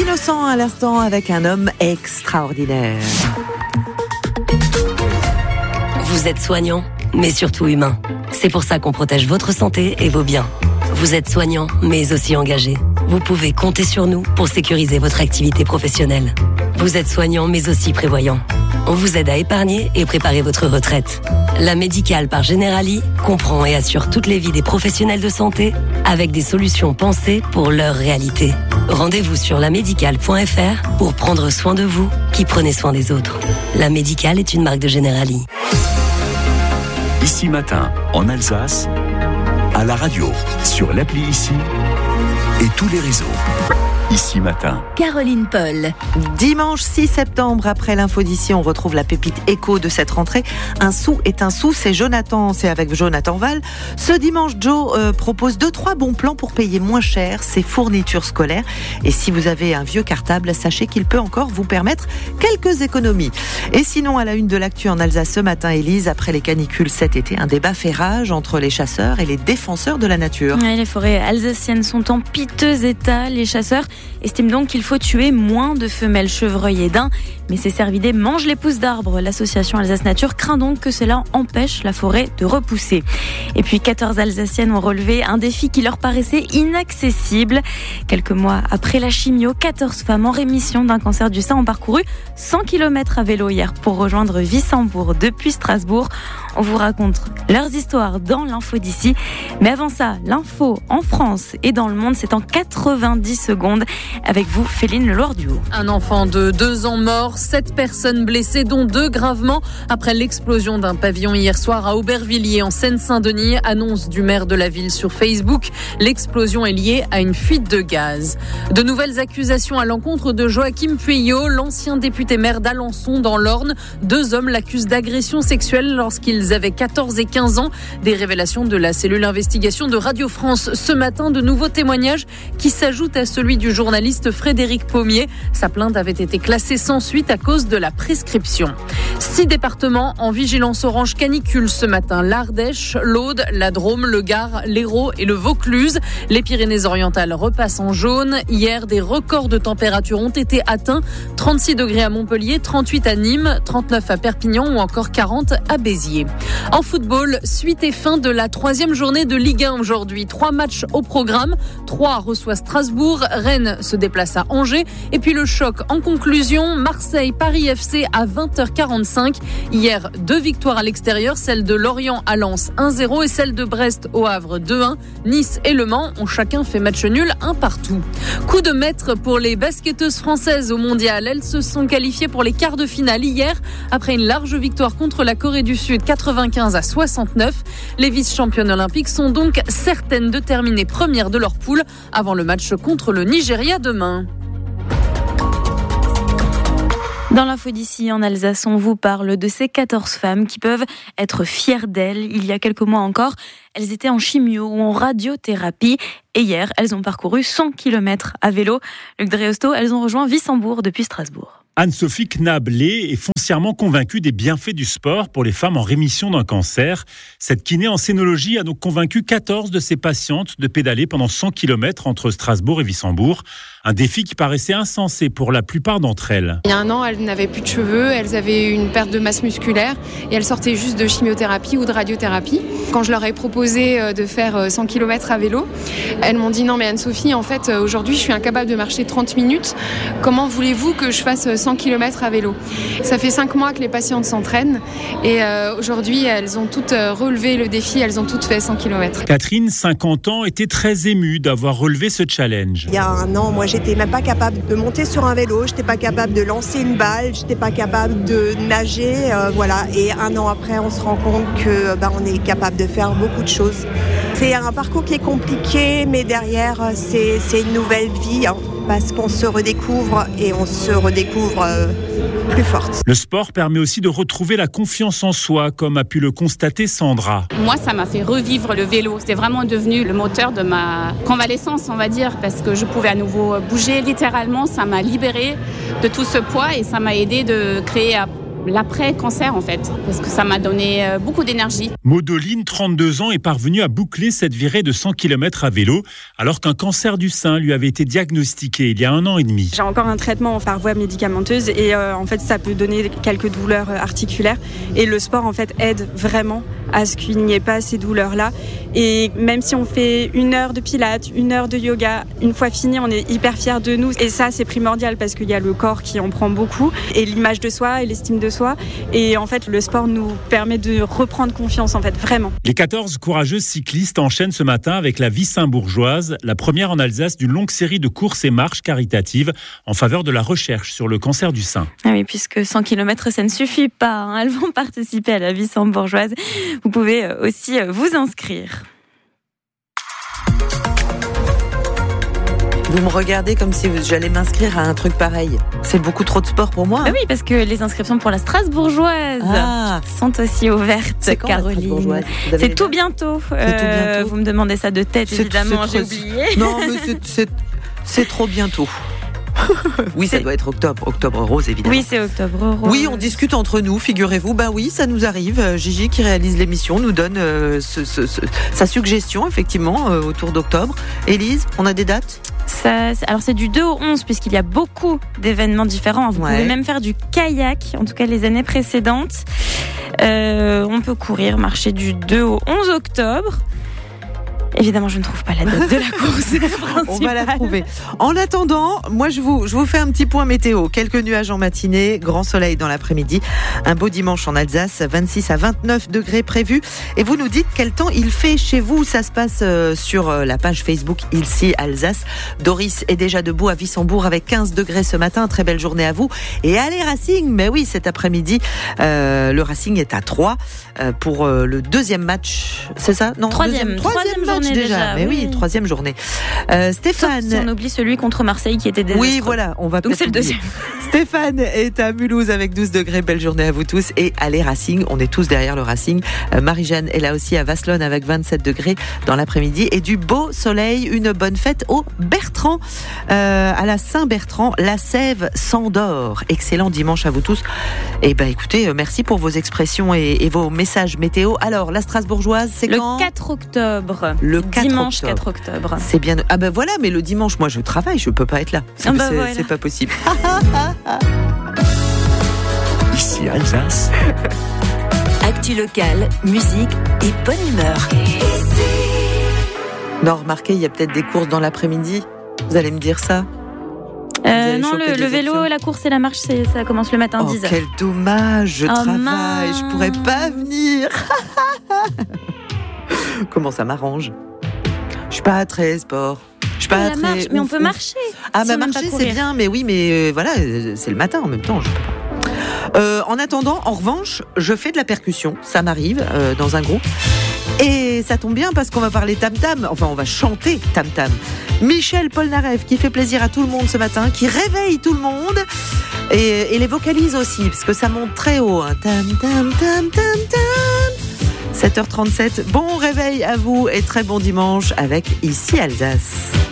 Innocent à l'instant avec un homme extraordinaire. Vous êtes soignant, mais surtout humain. C'est pour ça qu'on protège votre santé et vos biens. Vous êtes soignant, mais aussi engagé. Vous pouvez compter sur nous pour sécuriser votre activité professionnelle. Vous êtes soignant, mais aussi prévoyant. On vous aide à épargner et préparer votre retraite. La Médicale par Generali comprend et assure toutes les vies des professionnels de santé avec des solutions pensées pour leur réalité. Rendez-vous sur lamédicale.fr pour prendre soin de vous qui prenez soin des autres. La Médicale est une marque de Generali. Ici Matin, en Alsace, à la radio, sur l'appli Ici et tous les réseaux. Ici Matin. Caroline Paul. Dimanche 6 septembre, après l'info d'ici, on retrouve la pépite écho de cette rentrée. Un sou est un sou, c'est avec Jonathan Val. Ce dimanche, Joe propose 2-3 bons plans pour payer moins cher ses fournitures scolaires. Et si vous avez un vieux cartable, sachez qu'il peut encore vous permettre quelques économies. Et sinon, à la une de l'actu en Alsace ce matin, Élise, après les canicules cet été, un débat fait rage entre les chasseurs et les défenseurs de la nature. Ouais, les forêts alsaciennes sont en piteux état. Les chasseurs estiment donc qu'il faut tuer moins de femelles chevreuils et daims. Mais ces cervidés mangent les pousses d'arbres. L'association Alsace Nature craint donc que cela empêche la forêt de repousser. Et puis 14 Alsaciennes ont relevé un défi qui leur paraissait inaccessible. Quelques mois après la chimio, 14 femmes en rémission d'un cancer du sein ont parcouru 100 km à vélo hier pour rejoindre Wissembourg depuis Strasbourg. On vous raconte leurs histoires dans l'info d'ici. Mais avant ça, l'info en France et dans le monde, c'est en 90 secondes. Avec vous, Féline Leloir-Duhaut. Un enfant de 2 ans mort, 7 personnes blessées, dont 2 gravement, après l'explosion d'un pavillon hier soir à Aubervilliers, en Seine-Saint-Denis, annonce du maire de la ville sur Facebook. L'explosion est liée à une fuite de gaz. De nouvelles accusations à l'encontre de Joachim Pueyo, l'ancien député maire d'Alençon dans l'Orne. 2 hommes l'accusent d'agression sexuelle lorsqu'ils avaient 14 et 15 ans. Des révélations de la cellule investigation de Radio France ce matin, de nouveaux témoignages qui s'ajoutent à celui du journaliste Frédéric Pommier. Sa plainte avait été classée sans suite à cause de la prescription. 6 départements en vigilance orange canicule ce matin. L'Ardèche, l'Aude, la Drôme, le Gard, l'Hérault et le Vaucluse. Les Pyrénées-Orientales repassent en jaune. Hier, des records de température ont été atteints. 36 degrés à Montpellier, 38 à Nîmes, 39 à Perpignan ou encore 40 à Béziers. En football, suite et fin de la 3e journée de Ligue 1 aujourd'hui. 3 matchs au programme. 3 reçoit Strasbourg, Rennes se déplace à Angers. Et puis le choc en conclusion, Marseille-Paris FC à 20h45. Hier, 2 victoires à l'extérieur, celle de Lorient à Lens 1-0 et celle de Brest au Havre 2-1. Nice et Le Mans ont chacun fait match nul 1 partout. Coup de maître pour les basketteuses françaises au mondial. Elles se sont qualifiées pour les quarts de finale hier après une large victoire contre la Corée du Sud 95-69. Les vice-championnes olympiques sont donc certaines de terminer premières de leur poule avant le match contre le Nigeria demain. Dans l'info d'ici en Alsace, on vous parle de ces 14 femmes qui peuvent être fières d'elles. Il y a quelques mois encore, elles étaient en chimio ou en radiothérapie. Et hier, elles ont parcouru 100 km à vélo. Luc Dreosto, elles ont rejoint Wissembourg depuis Strasbourg. Anne-Sophie Knablé est foncièrement convaincue des bienfaits du sport pour les femmes en rémission d'un cancer. Cette kiné en scénologie a donc convaincu 14 de ses patientes de pédaler pendant 100 km entre Strasbourg et Wissembourg. Un défi qui paraissait insensé pour la plupart d'entre elles. Il y a 1 an, elles n'avaient plus de cheveux, elles avaient une perte de masse musculaire et elles sortaient juste de chimiothérapie ou de radiothérapie. Quand je leur ai proposé de faire 100 km à vélo, elles m'ont dit non mais Anne-Sophie, en fait aujourd'hui je suis incapable de marcher 30 minutes. Comment voulez-vous que je fasse 100 km à vélo ? Ça fait 5 mois que les patientes s'entraînent et aujourd'hui elles ont toutes relevé le défi, elles ont toutes fait 100 km. Catherine, 50 ans, était très émue d'avoir relevé ce challenge. Il y a 1 an, moi j'étais même pas capable de monter sur un vélo, j'étais pas capable de lancer une balle, j'étais pas capable de nager, voilà. Et 1 an après, on se rend compte que on est capable de faire beaucoup de choses. C'est un parcours qui est compliqué, mais derrière c'est une nouvelle vie, parce qu'on se redécouvre et on se redécouvre plus forte. Le sport permet aussi de retrouver la confiance en soi, comme a pu le constater Sandra. Moi, ça m'a fait revivre le vélo. C'est vraiment devenu le moteur de ma convalescence, on va dire, parce que je pouvais à nouveau bouger. Littéralement, ça m'a libérée de tout ce poids et ça m'a aidé de créer l'après-cancer en fait, parce que ça m'a donné beaucoup d'énergie. Maudoline, 32 ans, est parvenue à boucler cette virée de 100 km à vélo, alors qu'un cancer du sein lui avait été diagnostiqué il y a 1 an et demi. J'ai encore un traitement par voie médicamenteuse et en fait ça peut donner quelques douleurs articulaires et le sport en fait aide vraiment à ce qu'il n'y ait pas ces douleurs-là. Et même si on fait 1 heure de pilates, 1 heure de yoga, une fois fini, on est hyper fiers de nous. Et ça, c'est primordial parce qu'il y a le corps qui en prend beaucoup et l'image de soi et l'estime de soi. Et en fait, le sport nous permet de reprendre confiance, en fait, vraiment. Les 14 courageuses cyclistes enchaînent ce matin avec la Wissembourgeoise, la première en Alsace d'une longue série de courses et marches caritatives en faveur de la recherche sur le cancer du sein. Ah oui, puisque 100 km, ça ne suffit pas. Elles vont participer à la Wissembourgeoise. Vous pouvez aussi vous inscrire. Vous me regardez comme si j'allais m'inscrire à un truc pareil. C'est beaucoup trop de sport pour moi. Bah oui, parce que les inscriptions pour la Strasbourgeoise sont aussi ouvertes, c'est quand, Caroline. C'est tout bientôt. Vous me demandez ça de tête, évidemment, j'ai oublié. Non, mais c'est trop bientôt. Oui, ça doit être octobre rose, évidemment. Oui, c'est octobre rose. Oui, on discute entre nous, figurez-vous. Ben oui, ça nous arrive. Gigi, qui réalise l'émission, nous donne sa suggestion, effectivement, autour d'octobre. Élise, on a des dates ? Alors c'est du 2 au 11 puisqu'il y a beaucoup d'événements différents. Vous pouvez même faire du kayak, en tout cas les années précédentes. On peut courir, marcher du 2 au 11 octobre. Évidemment, je ne trouve pas la date de la course. On va la trouver. En attendant, moi, je vous fais un petit point météo. Quelques nuages en matinée, grand soleil dans l'après-midi. Un beau dimanche en Alsace, 26 à 29 degrés prévus. Et vous nous dites quel temps il fait chez vous. Ça se passe sur la page Facebook Ici Alsace. Doris est déjà debout à Wissembourg avec 15 degrés ce matin. Très belle journée à vous. Et allez Racing, mais oui, cet après-midi, le Racing est à 3 pour le deuxième match. C'est ça ? Non, troisième match déjà. Mais oui, troisième journée. Stéphane. Sauf si on oublie celui contre Marseille qui était désastreux. Oui, voilà, on va. Donc c'est le deuxième. Stéphane est à Mulhouse avec 12 degrés. Belle journée à vous tous. Et allez Racing, on est tous derrière le Racing. Marie-Jeanne est là aussi à Vasselonne avec 27 degrés dans l'après-midi. Et du beau soleil, une bonne fête au Bertrand. À la Saint-Bertrand, la Sève s'endort. Excellent dimanche à vous tous. Et ben écoutez, merci pour vos expressions et vos messages météo. Alors, la Strasbourgeoise, c'est quand ? Le 4 octobre. Le 4 dimanche octobre. 4 octobre. C'est bien. Ah ben voilà, mais le dimanche, moi je travaille, je peux pas être là. C'est pas possible. Ici Alsace. Actu locale, musique et bonne humeur. Non, remarquez, il y a peut-être des courses dans l'après-midi. Vous allez me dire ça ? Non, le vélo, la course et la marche, ça commence le matin 10h. Quel dommage, je travaille, je pourrais pas venir. Comment ça m'arrange ? Je suis pas très sport. Je suis pas très marche, mais on peut marcher. Ah, si marcher c'est bien, mais oui, mais voilà, c'est le matin en même temps, je peux pas. En attendant, en revanche, je fais de la percussion, ça m'arrive dans un groupe. Et ça tombe bien parce qu'on va parler tam-tam, enfin on va chanter tam-tam. Michel Polnareff qui fait plaisir à tout le monde ce matin, qui réveille tout le monde et les vocalise aussi, parce que ça monte très haut. Hein. Tam-tam, tam-tam-tam. 7h37, bon réveil à vous et très bon dimanche avec Ici Alsace.